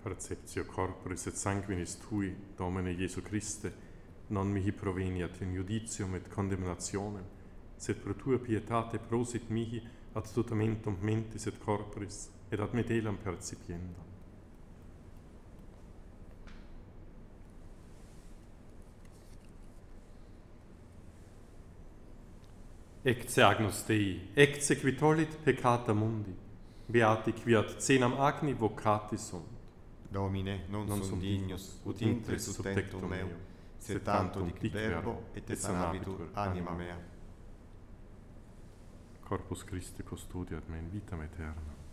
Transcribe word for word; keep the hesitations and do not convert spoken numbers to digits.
Perceptio corporis et sanguinis tui, Domine Iesu Christe, non mihi proveniat in judicium et condemnationem, sed pro tua pietate prosit mihi ad tutamentum mentis et corporis, et ad medelam percipiendam. Ecce agnus Dei, ecce qui tollit peccata mundi, beati qui ad cenam agni vocati sunt. Domine, non, non sum dignus, ut intres sub tectum meum, sed tanto dic verbo, et sanabitur anima mea. Corpus Christi custodiat me in vitam aeterna.